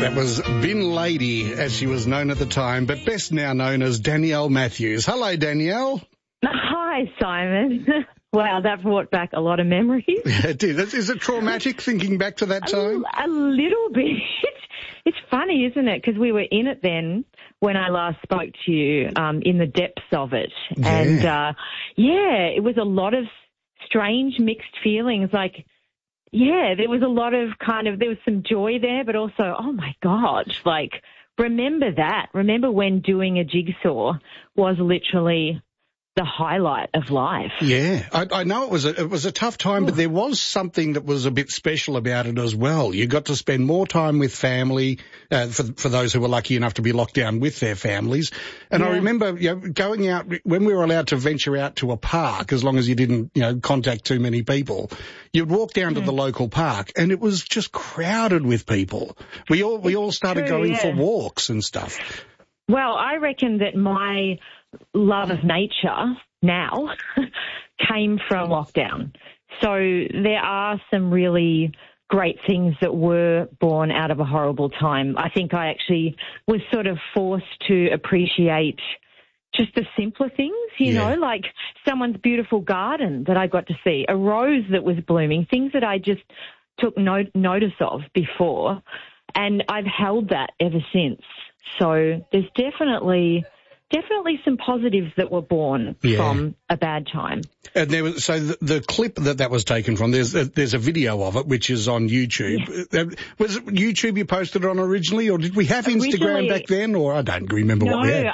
That was Bin Lady, as she was known at the time, but best now known as Danielle Matthews. Hello, Danielle. Hi, Simon. Wow, that brought back a lot of memories. Yeah, it did. Is it traumatic thinking back to that time? A little bit. It's funny, isn't it? Because we were in it then when I last spoke to you, in the depths of it. Yeah. And, it was a lot of strange mixed feelings. Like, yeah, there was a lot of there was some joy there, but also, oh my God, like, remember that. Remember when doing a jigsaw was literally the highlight of life. Yeah, I know it was a tough time, but there was something that was a bit special about it as well. You got to spend more time with family, for those who were lucky enough to be locked down with their families. And I remember, going out when we were allowed to venture out to a park, as long as you didn't, contact too many people. You'd walk down to the local park, and it was just crowded with people. We all started going for walks and stuff. Well, I reckon that my love of nature now came from lockdown. So there are some really great things that were born out of a horrible time. I think I actually was sort of forced to appreciate just the simpler things, you know, like someone's beautiful garden that I got to see, a rose that was blooming, things that I just took notice of before. And I've held that ever since. So there's definitely some positives that were born from a bad time. And there was, so the clip that was taken from, there's a video of it, which is on YouTube. Yeah. Was it YouTube you posted it on originally, or did we have Instagram back then, or I don't remember what we had?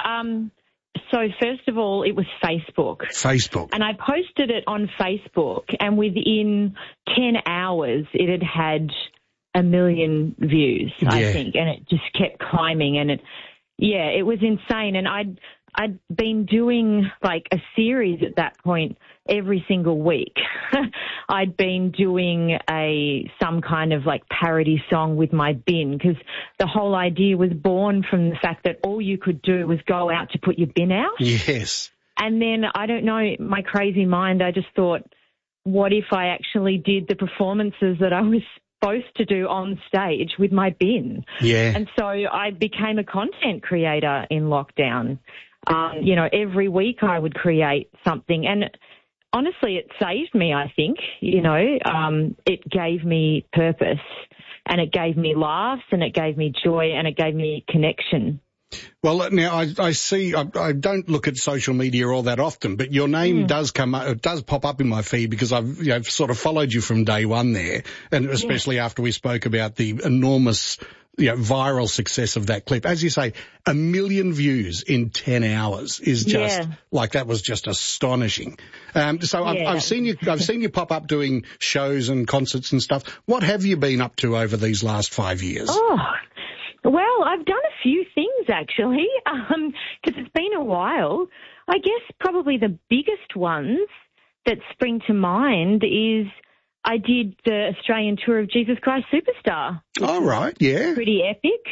So first of all, it was Facebook. And I posted it on Facebook, and within 10 hours, it had 1 million views, I think, and it just kept climbing, and it was insane. And I'd been doing like a series at that point every single week. I'd been doing some kind of like parody song with my bin, because the whole idea was born from the fact that all you could do was go out to put your bin out. Yes. And then, I don't know, my crazy mind, I just thought, what if I actually did the performances that I was supposed to do on stage with my bin? Yeah. And so I became a content creator in lockdown. Every week I would create something, and honestly, it saved me, I think. It gave me purpose, and it gave me laughs, and it gave me joy, and it gave me connection. Well, now I see, I don't look at social media all that often, but your name does pop up in my feed, because I've sort of followed you from day one there, and especially after we spoke about the enormous, viral success of that clip. As you say, 1 million views in 10 hours is just like, that was just astonishing. So I've seen you pop up doing shows and concerts and stuff. What have you been up to over these last 5 years? Well, I've done a few things, actually, because it's been a while. I guess probably the biggest ones that spring to mind is I did the Australian tour of Jesus Christ Superstar. Oh, right, yeah. Pretty epic.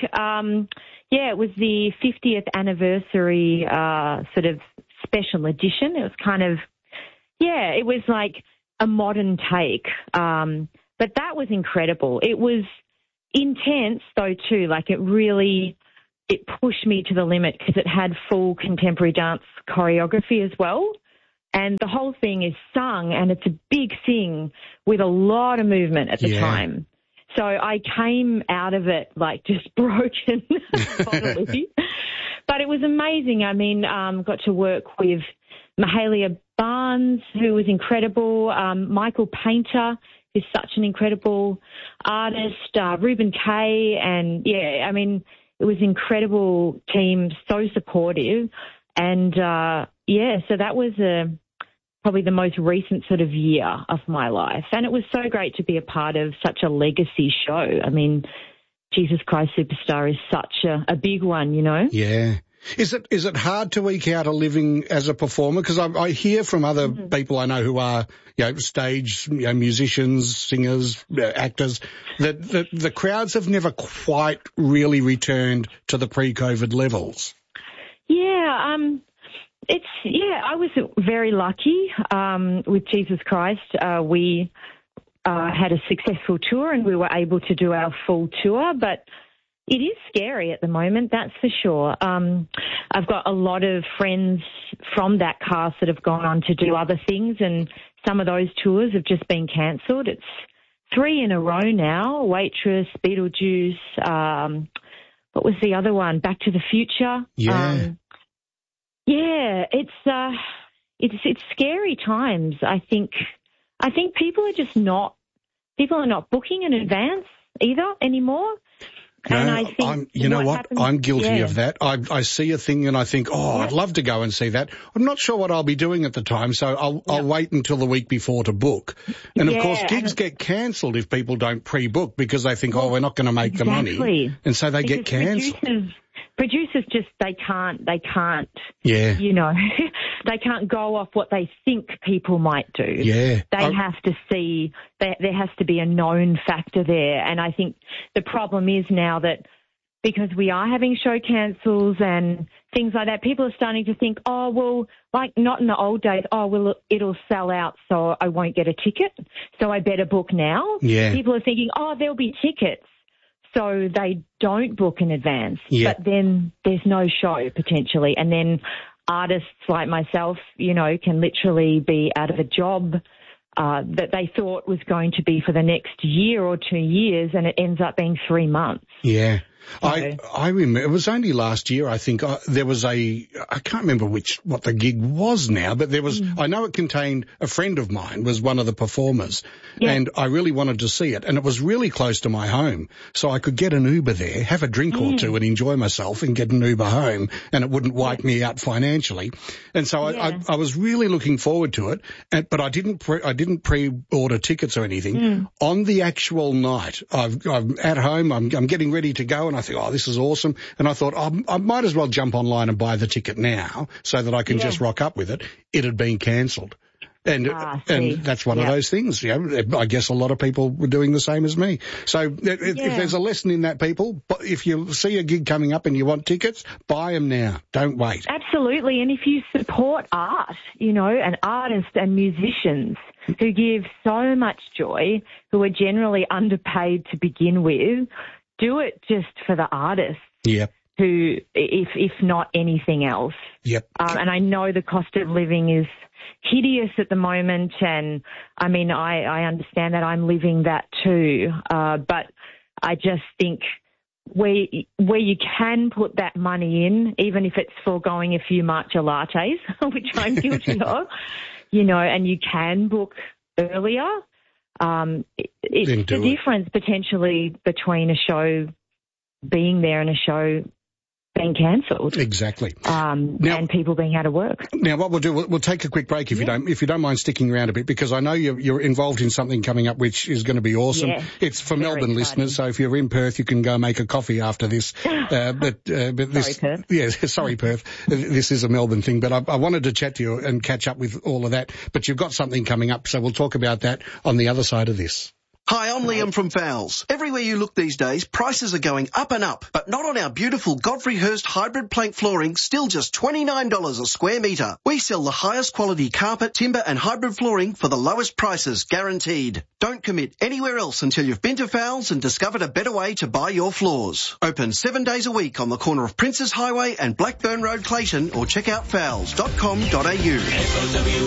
It was the 50th anniversary sort of special edition. It was kind of, it was like a modern take. But that was incredible. It was intense though too, like it pushed me to the limit, because it had full contemporary dance choreography as well, and the whole thing is sung, and it's a big thing with a lot of movement at the time. So I came out of it like just broken bodily, but it was amazing. I mean, got to work with Mahalia Barnes, who was incredible, Michael Painter, is such an incredible artist, Reuben Kaye, and it was incredible team, so supportive, and so that was probably the most recent sort of year of my life, and it was so great to be a part of such a legacy show. I mean, Jesus Christ Superstar is such a big one, Yeah. Is it hard to eke out a living as a performer? Because I hear from other people I know who are, stage, musicians, singers, actors, that the crowds have never quite really returned to the pre-COVID levels. I was very lucky with Jesus Christ. We had a successful tour, and we were able to do our full tour, but It is scary at the moment, that's for sure. I've got a lot of friends from that cast that have gone on to do other things, and some of those tours have just been cancelled. It's 3 in a row now: Waitress, Beetlejuice. What was the other one? Back to the Future. Yeah. It's scary times. I think people are not booking in advance either anymore. No, and I think you know what? I'm guilty of that. I see a thing and I think, I'd love to go and see that. I'm not sure what I'll be doing at the time, so I'll wait until the week before to book. And of course, gigs get cancelled if people don't pre-book because they think, we're not going to make the money, and so they get cancelled. Producers just, they can't, yeah. you know, they can't go off what they think people might do. Yeah. They have to see, there has to be a known factor there. And I think the problem is now that because we are having show cancels and things like that, people are starting to think, like not in the old days, it'll sell out, so I won't get a ticket, so I better book now. Yeah. People are thinking, there'll be tickets, so they don't book in advance. Yeah. But then there's no show potentially. And then artists like myself, you know, can literally be out of a job that they thought was going to be for the next year or 2 years, and it ends up being 3 months. Yeah. I remember, it was only last year, I think, there was I can't remember what the gig was now, but there was, I know it contained, a friend of mine was one of the performers, and I really wanted to see it, and it was really close to my home, so I could get an Uber there, have a drink or two and enjoy myself and get an Uber home, and it wouldn't wipe me out financially. And so I was really looking forward to it, but I didn't pre-order tickets or anything. On the actual night, I'm at home, I'm getting ready to go, and I think, this is awesome. And I thought, I might as well jump online and buy the ticket now so that I can just rock up with it. It had been cancelled. And that's one of those things. You know, I guess a lot of people were doing the same as me. So if there's a lesson in that, people, if you see a gig coming up and you want tickets, buy them now. Don't wait. Absolutely. And if you support art, you know, and artists and musicians who give so much joy, who are generally underpaid to begin with, do it just for the artists. Yep. Who, if not anything else. Yep. And I know the cost of living is hideous at the moment, and I mean, I understand that. I'm living that too. But I just think where you can put that money in, even if it's foregoing a few matcha lattes, which I'm guilty of, you know, and you can book earlier. It's the difference potentially between a show being there and a show being cancelled. Exactly. And people being out of work. Now, what we'll do, we'll take a quick break if you don't mind sticking around a bit, because I know you're involved in something coming up which is going to be awesome. Yeah, it's for Melbourne listeners, so if you're in Perth, you can go make a coffee after this. But this, sorry, Perth. Yeah, sorry, Perth. This is a Melbourne thing, but I wanted to chat to you and catch up with all of that. But you've got something coming up, so we'll talk about that on the other side of this. Hi, I'm Liam from Fowles. Everywhere you look these days, prices are going up and up, but not on our beautiful Godfrey Hirst hybrid plank flooring, still just $29 a square metre. We sell the highest quality carpet, timber and hybrid flooring for the lowest prices, guaranteed. Don't commit anywhere else until you've been to Fowles and discovered a better way to buy your floors. Open 7 days a week on the corner of Princes Highway and Blackburn Road, Clayton, or check out fowles.com.au.